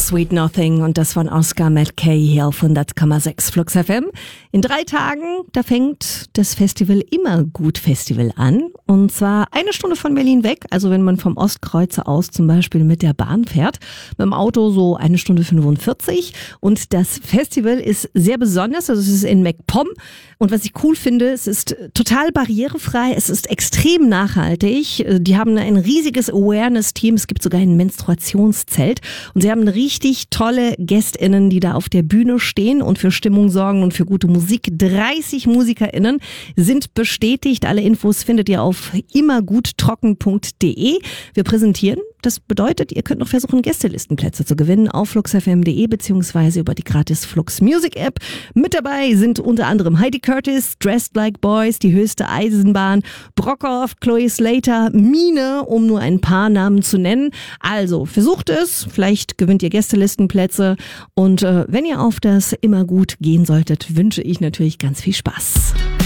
Sweet Nothing und das von Oscar McKay hier auf 100,6 Flux FM. In 3 Tagen, da fängt das Festival Immergut Festival an und zwar 1 Stunde von Berlin weg, also wenn man vom Ostkreuzer aus zum Beispiel mit der Bahn fährt, mit dem Auto so 1 Stunde 45 und das Festival ist sehr besonders, also es ist in MacPom und was ich cool finde, es ist total barrierefrei, es ist extrem nachhaltig, die haben ein riesiges Awareness-Team, es gibt sogar ein Menstruationszelt und sie haben richtig tolle GästInnen, die da auf der Bühne stehen und für Stimmung sorgen und für gute Musik. 30 MusikerInnen sind bestätigt. Alle Infos findet ihr auf immerguttrocken.de. Wir präsentieren. Das bedeutet, ihr könnt noch versuchen, Gästelistenplätze zu gewinnen auf fluxfm.de beziehungsweise über die gratis Flux Music App. Mit dabei sind unter anderem Heidi Curtis, Dressed Like Boys, die höchste Eisenbahn, Brockhoff, Chloe Slater, Mine, um nur ein paar Namen zu nennen. Also versucht es, vielleicht gewinnt ihr Gästelistenplätze und wenn ihr auf das Immergut gehen solltet, wünsche ich natürlich ganz viel Spaß.